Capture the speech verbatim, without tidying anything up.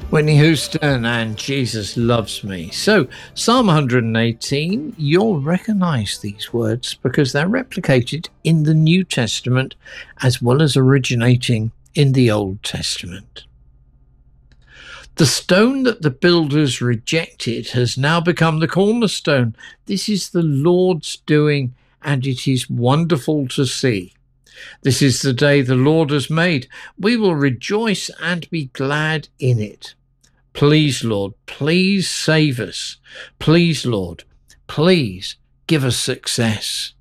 Whitney Houston and Jesus Loves Me. So, Psalm one hundred eighteen, you'll recognize these words because they're replicated in the New Testament as well as originating in the Old Testament. The stone that the builders rejected has now become the cornerstone. This is the Lord's doing, and it is wonderful to see. This is the day the Lord has made. We will rejoice and be glad in it. Please, Lord, please save us. Please, Lord, please give us success.